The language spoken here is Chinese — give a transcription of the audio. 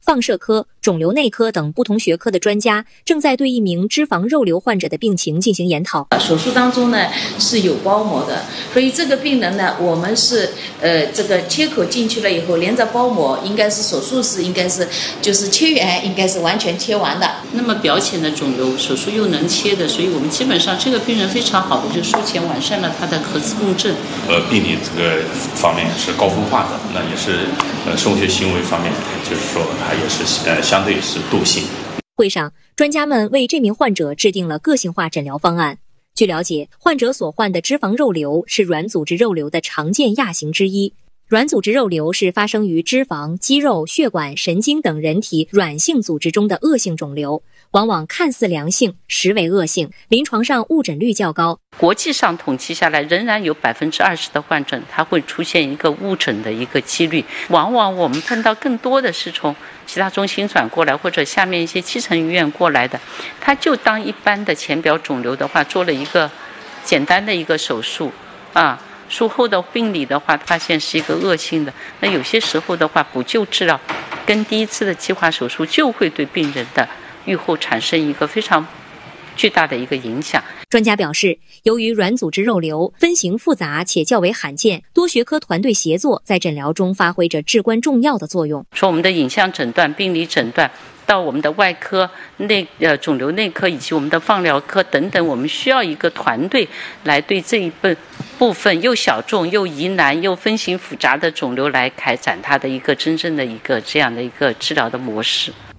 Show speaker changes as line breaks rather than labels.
放射科、肿瘤内科等不同学科的专家正在对一名脂肪肉瘤患者的病情进行研讨。
手术当中呢是有包膜的，所以这个病人呢，我们是这个切口进去了以后，连着包膜，应该是手术室应该是就是切缘应该是完全切完的。
那么表浅的肿瘤手术又能切的，所以我们基本上这个病人非常好的就术前完善了他的核磁共振。
病理这个方面是高分化的，那也是生物学行为方面，就是说它也是相对是惰性。
会上，专家们为这名患者制定了个性化诊疗方案。据了解，患者所患的脂肪肉瘤是软组织肉瘤的常见亚型之一。软组织肉瘤是发生于脂肪、肌肉、血管、神经等人体软性组织中的恶性肿瘤，往往看似良性，实为恶性，临床上误诊率较高。
国际上统计下来，仍然有20%的患者他会出现一个误诊的一个几率。往往我们碰到更多的是从其他中心转过来，或者下面一些基层医院过来的，他就当一般的浅表肿瘤的话，做了一个简单的一个手术啊。术后的病理的话，发现是一个恶性的。那有些时候的话，补救治疗跟第一次的计划手术就会对病人的预后产生一个非常巨大的一个影响。
专家表示，由于软组织肉瘤分型复杂且较为罕见，多学科团队协作在诊疗中发挥着至关重要的作用。
说我们的影像诊断、病理诊断，到我们的外科、肿瘤内科以及我们的放疗科等等，我们需要一个团队来对这一部分又小众又疑难又分型复杂的肿瘤来开展它的一个真正的一个这样的一个治疗的模式。